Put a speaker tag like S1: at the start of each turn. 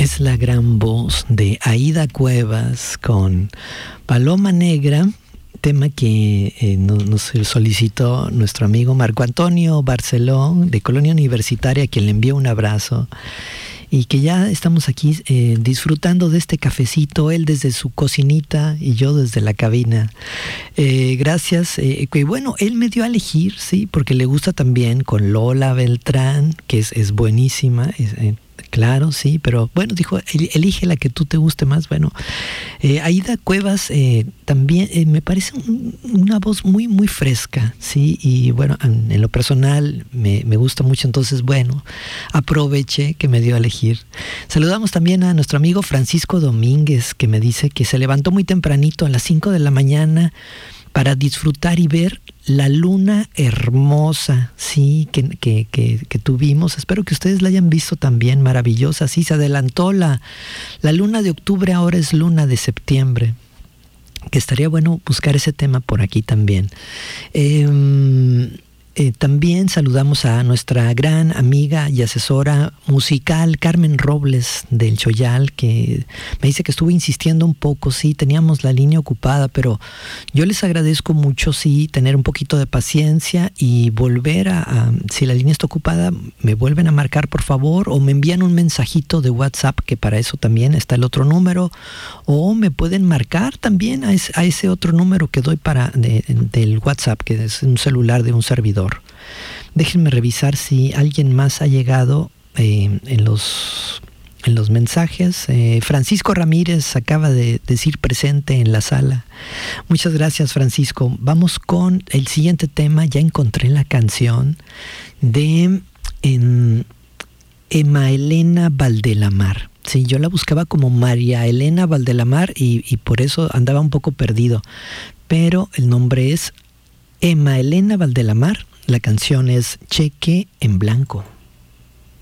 S1: Es la gran voz de Aída Cuevas con Paloma Negra, tema que nos solicitó nuestro amigo Marco Antonio Barceló de Colonia Universitaria, a quien le envío un abrazo. Y que ya estamos aquí disfrutando de este cafecito, él desde su cocinita y yo desde la cabina. Gracias. Que bueno, él me dio a elegir, sí, porque le gusta también con Lola Beltrán, que es buenísima. Claro, sí, pero bueno, dijo, elige la que tú te guste más. Bueno, Aída Cuevas también me parece una voz muy, muy fresca, sí, y bueno, en lo personal me gusta mucho, entonces bueno, aproveché que me dio a elegir. Saludamos también a nuestro amigo Francisco Domínguez, que me dice que se levantó muy tempranito a las 5 de la mañana para disfrutar y ver la luna hermosa, sí, que tuvimos. Espero que ustedes la hayan visto también, maravillosa. Sí, se adelantó la luna de octubre, ahora es luna de septiembre. Que estaría bueno buscar ese tema por aquí también. También saludamos a nuestra gran amiga y asesora musical Carmen Robles del Choyal, que me dice que estuvo insistiendo un poco. Sí, teníamos la línea ocupada, pero yo les agradezco mucho, sí, tener un poquito de paciencia y volver si la línea está ocupada, me vuelven a marcar, por favor, o me envían un mensajito de WhatsApp, que para eso también está el otro número, o me pueden marcar también a ese otro número que doy del WhatsApp, que es un celular de un servidor. Déjenme revisar si alguien más ha llegado en los mensajes. Francisco Ramírez acaba de decir presente en la sala. Muchas gracias, Francisco. Vamos con el siguiente tema. Ya encontré la canción de Emma Elena Valdelamar. Sí, yo la buscaba como María Elena Valdelamar y por eso andaba un poco perdido. Pero el nombre es Emma Elena Valdelamar. La canción es Cheque en Blanco.